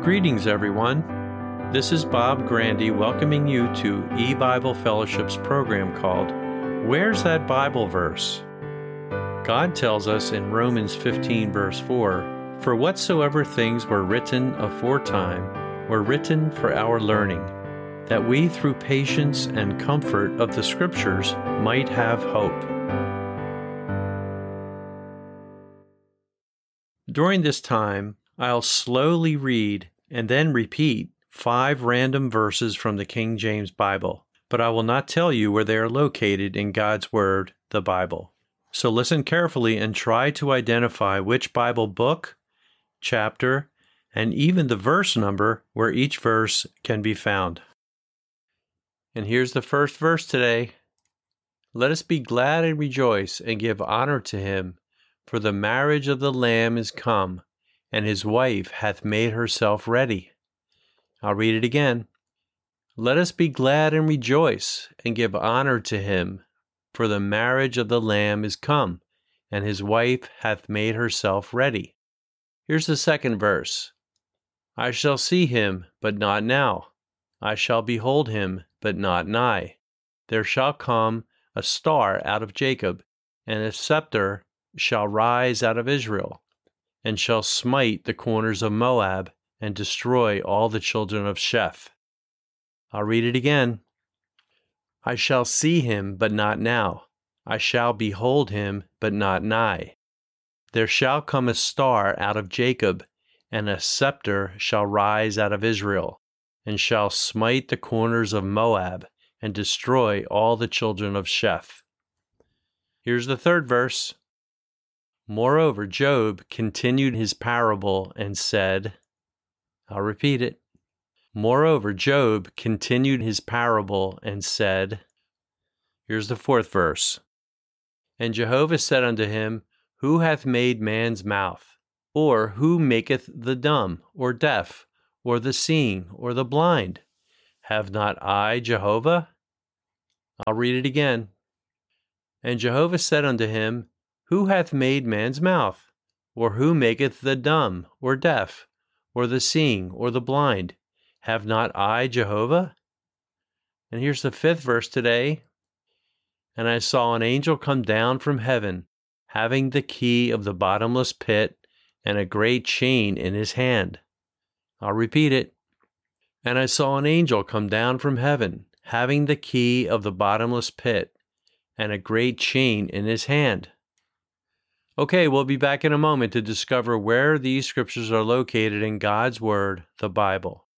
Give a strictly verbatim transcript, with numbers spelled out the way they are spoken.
Greetings, everyone. This is Bob Grandy welcoming you to E-Bible Fellowship's program called Where's That Bible Verse? God tells us in Romans fifteen, verse four, For whatsoever things were written aforetime were written for our learning, that we through patience and comfort of the Scriptures might have hope. During this time, I'll slowly read and then repeat five random verses from the King James Bible, but I will not tell you where they are located in God's Word, the Bible. So listen carefully and try to identify which Bible book, chapter, and even the verse number where each verse can be found. And here's the first verse today. Let us be glad and rejoice and give honor to him, for the marriage of the Lamb is come, and his wife hath made herself ready. I'll read it again. Let us be glad and rejoice and give honor to him, for the marriage of the Lamb is come, and his wife hath made herself ready. Here's the second verse. I shall see him, but not now. I shall behold him, but not nigh. There shall come a star out of Jacob, and a scepter shall rise out of Israel, and shall smite the corners of Moab, and destroy all the children of Sheth. I'll read it again. I shall see him, but not now. I shall behold him, but not nigh. There shall come a star out of Jacob, and a scepter shall rise out of Israel, and shall smite the corners of Moab, and destroy all the children of Sheth. Here's the third verse. Moreover, Job continued his parable and said, I'll repeat it. Moreover, Job continued his parable and said, here's the fourth verse. And Jehovah said unto him, Who hath made man's mouth? Or who maketh the dumb, or deaf, or the seeing, or the blind? Have not I Jehovah? I'll read it again. And Jehovah said unto him, Who hath made man's mouth? Or who maketh the dumb, or deaf, or the seeing, or the blind? Have not I Jehovah? And here's the fifth verse today. And I saw an angel come down from heaven, having the key of the bottomless pit, and a great chain in his hand. I'll repeat it. And I saw an angel come down from heaven, having the key of the bottomless pit, and a great chain in his hand. Okay, we'll be back in a moment to discover where these scriptures are located in God's Word, the Bible.